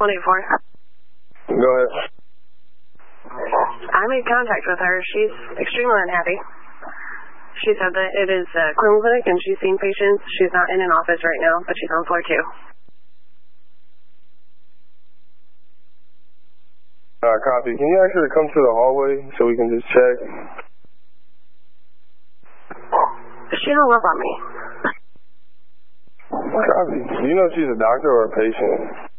184. Go ahead. I made contact with her. She's extremely unhappy. She said that it is a clinical clinic and she's seeing patients. She's not in an office right now, but she's on floor 2. Copy. Can you actually come to the hallway so we can just check? She hung up on me. Copy. Do you know if she's a doctor or a patient?